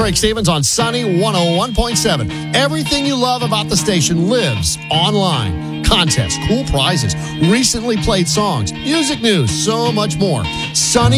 Craig Stevens on Sunny 101.7. Everything you love about the station lives online. Contests, cool prizes, recently played songs, music news, so much more. Sunny